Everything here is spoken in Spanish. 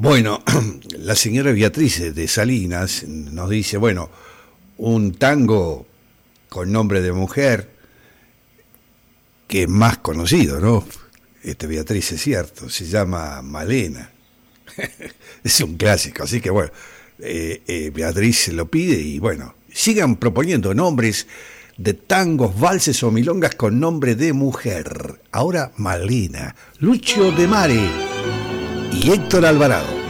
Bueno, la señora Beatriz de Salinas nos dice, bueno, un tango con nombre de mujer que es más conocido, ¿no? Beatriz es cierto, se llama Malena. Es un clásico, así que bueno, Beatriz se lo pide y bueno, sigan proponiendo nombres de tangos, valses o milongas con nombre de mujer. Ahora Malena, Lucio de Mare y Héctor Alvarado.